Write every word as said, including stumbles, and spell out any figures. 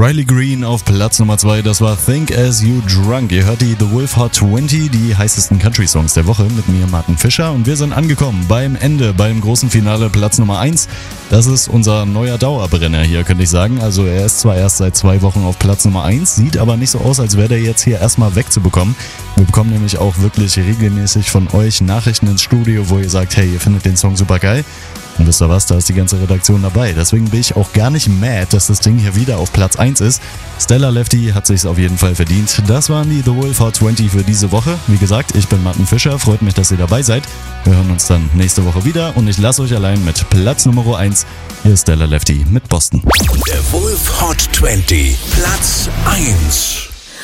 Riley Green auf Platz Nummer zwei, das war Think As You Drunk. Ihr hört die The Wolf Hot zwanzig, die heißesten Country-Songs der Woche mit mir, Martin Fischer. Und wir sind angekommen beim Ende, beim großen Finale, Platz Nummer eins. Das ist unser neuer Dauerbrenner hier, könnte ich sagen. Also er ist zwar erst seit zwei Wochen auf Platz Nummer eins, sieht aber nicht so aus, als wäre der jetzt hier erstmal wegzubekommen. Wir bekommen nämlich auch wirklich regelmäßig von euch Nachrichten ins Studio, wo ihr sagt, hey, ihr findet den Song super geil. Und wisst ihr was, da ist die ganze Redaktion dabei. Deswegen bin ich auch gar nicht mad, dass das Ding hier wieder auf Platz eins ist. Stellar Lefty hat sich's auf jeden Fall verdient. Das waren die The Wolf Hot zwanzig für diese Woche. Wie gesagt, ich bin Martin Fischer, freut mich, dass ihr dabei seid. Wir hören uns dann nächste Woche wieder und ich lasse euch allein mit Platz Nummer eins. Hier ist Stellar Lefty mit Boston. The Wolf Hot zwanzig, Platz eins.